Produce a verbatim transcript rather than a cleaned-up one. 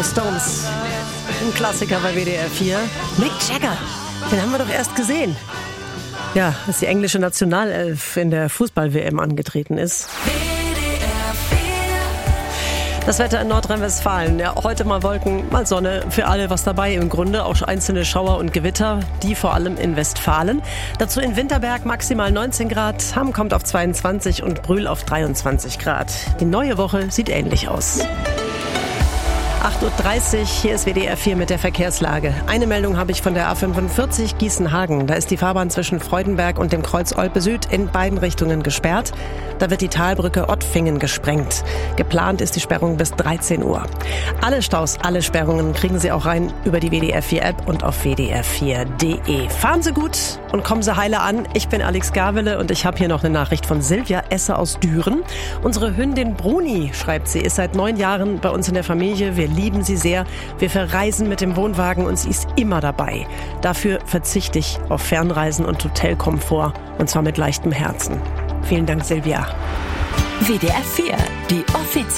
Stones. Ein Klassiker bei W D R vier. Mick Jagger, den haben wir doch erst gesehen. Ja, als die englische Nationalelf in der Fußball-W M angetreten ist. Das Wetter in Nordrhein-Westfalen. Ja, heute mal Wolken, mal Sonne. Für alle was dabei im Grunde. Auch einzelne Schauer und Gewitter, die vor allem in Westfalen. Dazu in Winterberg maximal neunzehn Grad. Hamm kommt auf zweiundzwanzig und Brühl auf dreiundzwanzig Grad. Die neue Woche sieht ähnlich aus. acht Uhr dreißig, hier ist W D R vier mit der Verkehrslage. Eine Meldung habe ich von der A fünfundvierzig Gießen-Hagen. Da ist die Fahrbahn zwischen Freudenberg und dem Kreuz Olpe Süd in beiden Richtungen gesperrt. Da wird die Talbrücke Ottfingen gesprengt. Geplant ist die Sperrung bis dreizehn Uhr. Alle Staus, alle Sperrungen kriegen Sie auch rein über die W D R vier App und auf w d r vier punkt d e. Fahren Sie gut und kommen Sie heile an. Ich bin Alex Gawele und ich habe hier noch eine Nachricht von Silvia Esser aus Düren. Unsere Hündin Bruni, schreibt sie, ist seit neun Jahren bei uns in der Familie. Wir lieben sie sehr. Wir verreisen mit dem Wohnwagen und sie ist immer dabei. Dafür verzichte ich auf Fernreisen und Hotelkomfort und zwar mit leichtem Herzen. Vielen Dank, Silvia. W D R vier, die offizielle